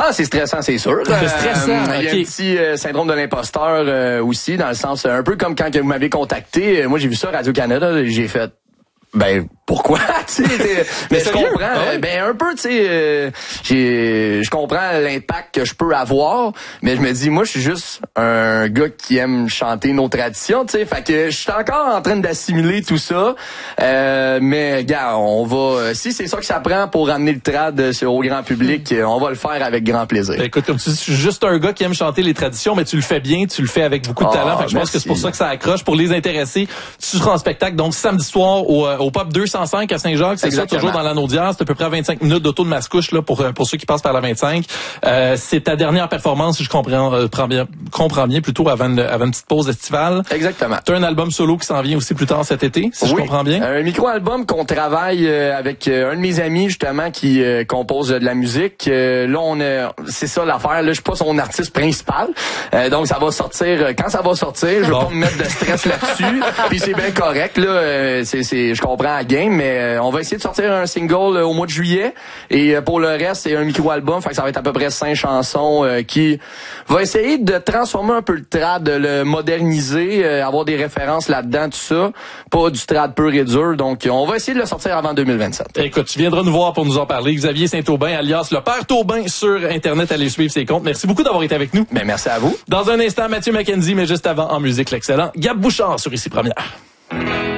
Ah, c'est stressant, c'est sûr. C'est stressant, Il y a un petit syndrome de l'imposteur aussi, dans le sens, un peu comme quand vous m'avez contacté. Moi, j'ai vu ça Radio-Canada, j'ai fait... Ben pourquoi, tu sais, mais je comprends, un peu, tu sais, je comprends l'impact que je peux avoir, mais je me dis, moi, je suis juste un gars qui aime chanter nos traditions, tu sais, fait que je suis encore en train d'assimiler tout ça, mais gars, on va, si c'est ça que ça prend pour ramener le trad au grand public, on va le faire avec grand plaisir. Ben, écoute, comme tu dis, je suis juste un gars qui aime chanter les traditions, mais tu le fais bien, tu le fais avec beaucoup de talent, fait que je pense que c'est pour ça que ça accroche. Pour les intéressés, tu seras en spectacle, donc samedi soir au Pop 205 à Saint-Jacques, c'est ça, toujours dans l'Anaudière, c'est à peu près à 25 minutes d'auto de Mascouche là pour ceux qui passent par la 25. C'est ta dernière performance, si je comprends bien, plutôt avant une petite pause estivale. Exactement. Tu as un album solo qui s'en vient aussi plus tard cet été, si je comprends bien. Un micro-album qu'on travaille avec un de mes amis justement qui compose de la musique. Là, c'est ça l'affaire. Là, je suis pas son artiste principal, donc ça va sortir. Quand ça va sortir, je vais pas me mettre de stress là-dessus. Puis c'est bien correct là. Je comprends la game, mais on va essayer de sortir un single au mois de juillet. Et pour le reste, c'est un micro-album. Fait que ça va être à peu près 5 chansons qui va essayer de transformer un peu le trad, de le moderniser, avoir des références là-dedans, tout ça. Pas du trad pur et dur. Donc, on va essayer de le sortir avant 2027. Écoute, tu viendras nous voir pour nous en parler. Xavier Saint-Aubin, alias le Père Taubin sur Internet. Allez suivre ses comptes. Merci beaucoup d'avoir été avec nous. Ben, merci à vous. Dans un instant, Mathieu Mackenzie, mais juste avant, en musique, l'excellent Gab Bouchard sur Ici Première.